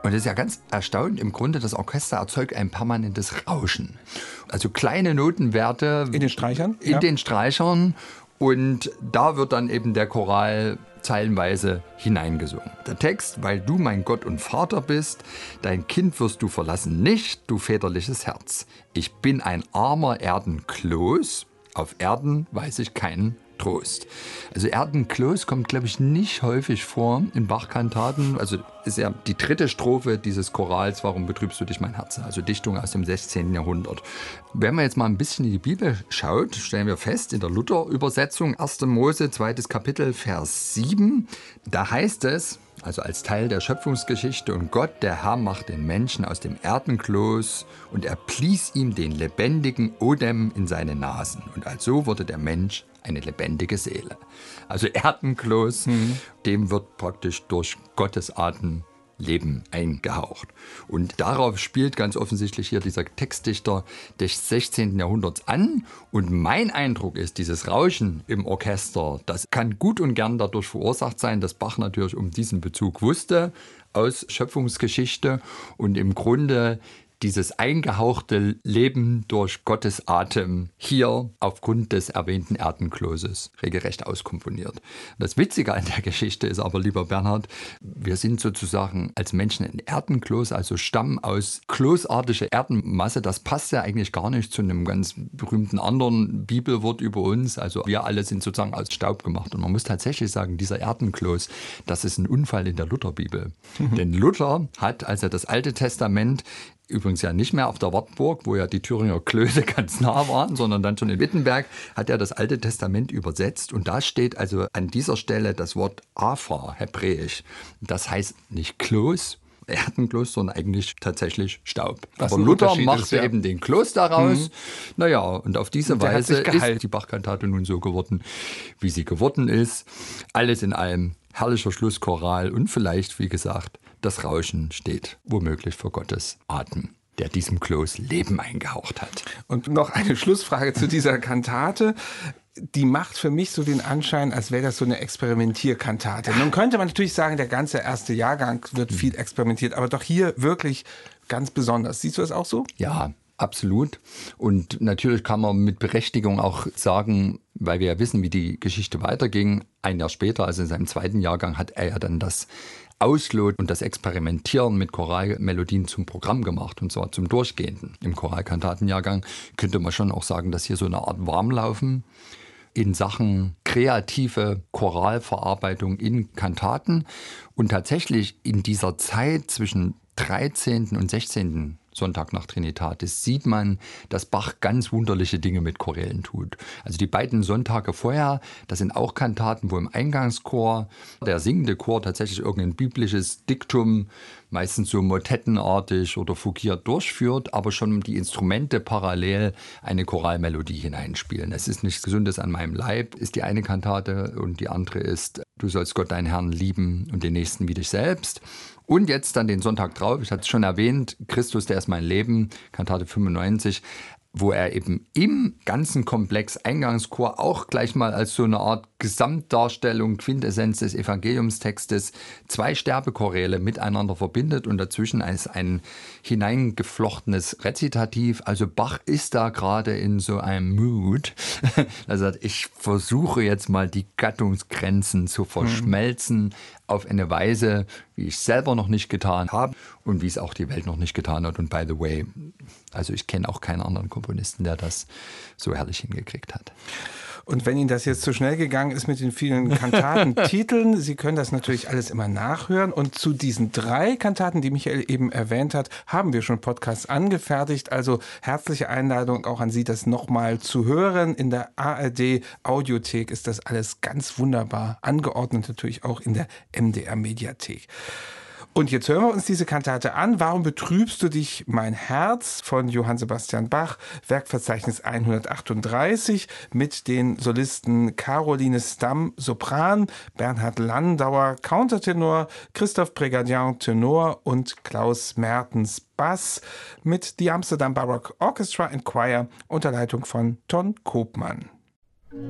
Und das ist ja ganz erstaunlich. Im Grunde, das Orchester erzeugt ein permanentes Rauschen. Also kleine Notenwerte In den Streichern? in den Streichern. Und da wird dann eben der Choral zeilenweise hineingesungen. Der Text: Weil du mein Gott und Vater bist, dein Kind wirst du verlassen nicht, du väterliches Herz. Ich bin ein armer Erdenkloß, auf Erden weiß ich keinen Trost. Also Erdenkloß kommt, glaube ich, nicht häufig vor in Bach-Kantaten. Also ist ja die dritte Strophe dieses Chorals, warum betrübst du dich, mein Herz? Also Dichtung aus dem 16. Jahrhundert. Wenn man jetzt mal ein bisschen in die Bibel schaut, stellen wir fest, in der Luther-Übersetzung, 1. Mose, 2. Kapitel, Vers 7, da heißt es, also als Teil der Schöpfungsgeschichte: Und Gott, der Herr, macht den Menschen aus dem Erdenkloß und er blies ihm den lebendigen Odem in seine Nasen. Und also wurde der Mensch eine lebendige Seele. Also Erdenkloß, dem wird praktisch durch Gottes Atem Leben eingehaucht. Und darauf spielt ganz offensichtlich hier dieser Textdichter des 16. Jahrhunderts an. Und mein Eindruck ist, dieses Rauschen im Orchester, das kann gut und gern dadurch verursacht sein, dass Bach natürlich um diesen Bezug wusste aus Schöpfungsgeschichte und im Grunde dieses eingehauchte Leben durch Gottes Atem hier aufgrund des erwähnten Erdenkloßes regelrecht auskomponiert. Das Witzige an der Geschichte ist aber, lieber Bernhard, wir sind sozusagen als Menschen ein Erdenkloß, also stammen aus kloßartiger Erdenmasse. Das passt ja eigentlich gar nicht zu einem ganz berühmten anderen Bibelwort über uns. Also wir alle sind sozusagen aus Staub gemacht. Und man muss tatsächlich sagen, dieser Erdenkloß, das ist ein Unfall in der Lutherbibel. Denn Luther hat, als er das Alte Testament übrigens ja nicht mehr auf der Wartburg, wo ja die Thüringer Klöße ganz nah waren, sondern dann schon in Wittenberg, hat er das Alte Testament übersetzt. Und da steht also an dieser Stelle das Wort Aphar, hebräisch. Das heißt nicht Kloß, Erdenkloß, sondern eigentlich tatsächlich Staub. Was aber ein Luther Unterschied machte ist, ja. eben den Kloß daraus. Naja, und auf diese Der hat Weise sich geheilt. ist die Bach-Kantate nun so geworden, wie sie geworden ist. Alles in allem herrlicher Schlusschoral und vielleicht, wie gesagt, das Rauschen steht womöglich für Gottes Atem, der diesem Kloß Leben eingehaucht hat. Und noch eine Schlussfrage zu dieser Kantate. Die macht für mich so den Anschein, als wäre das so eine Experimentierkantate. Nun könnte man natürlich sagen, der ganze erste Jahrgang wird viel experimentiert, aber doch hier wirklich ganz besonders. Siehst du das auch so? Ja, absolut. Und natürlich kann man mit Berechtigung auch sagen, weil wir ja wissen, wie die Geschichte weiterging, ein Jahr später, also in seinem zweiten Jahrgang, hat er ja dann das Auslot und das Experimentieren mit Choralmelodien zum Programm gemacht, und zwar zum Durchgehenden. Im Choralkantatenjahrgang könnte man schon auch sagen, dass hier so eine Art Warmlaufen in Sachen kreative Choralverarbeitung in Kantaten und tatsächlich in dieser Zeit zwischen 13. und 16. Sonntag nach Trinitatis sieht man, dass Bach ganz wunderliche Dinge mit Chorälen tut. Also die beiden Sonntage vorher, das sind auch Kantaten, wo im Eingangschor der singende Chor tatsächlich irgendein biblisches Diktum, meistens so motettenartig oder fugiert durchführt, aber schon die Instrumente parallel eine Choralmelodie hineinspielen. Es ist nichts Gesundes an meinem Leib, ist die eine Kantate, und die andere ist Du sollst Gott, deinen Herrn, lieben und den Nächsten wie dich selbst. Und jetzt dann den Sonntag drauf, ich hatte es schon erwähnt, Christus, der ist mein Leben, Kantate 95, wo er eben im ganzen Komplex Eingangschor auch gleich mal als so eine Art Gesamtdarstellung, Quintessenz des Evangeliumstextes 2 Sterbechoräle miteinander verbindet und dazwischen ist ein hineingeflochtenes Rezitativ. Also Bach ist da gerade in so einem Mood. Er sagt, ich versuche jetzt mal die Gattungsgrenzen zu verschmelzen auf eine Weise, wie ich selber noch nicht getan habe und wie es auch die Welt noch nicht getan hat. Und by the way, also ich kenne auch keinen anderen Komponisten, der das so herrlich hingekriegt hat. Und wenn Ihnen das jetzt zu schnell gegangen ist mit den vielen Kantatentiteln, Sie können das natürlich alles immer nachhören. Und zu diesen 3 Kantaten, die Michael eben erwähnt hat, haben wir schon Podcasts angefertigt. Also herzliche Einladung auch an Sie, das nochmal zu hören. In der ARD Audiothek ist das alles ganz wunderbar angeordnet, natürlich auch in der MDR Mediathek. Und jetzt hören wir uns diese Kantate an. Warum betrübst du dich, mein Herz, von Johann Sebastian Bach, Werkverzeichnis 138, mit den Solisten Caroline Stamm, Sopran, Bernhard Landauer, Countertenor, Christoph Prégardien, Tenor und Klaus Mertens, Bass, mit The Amsterdam Baroque Orchestra and Choir unter Leitung von Ton Koopman.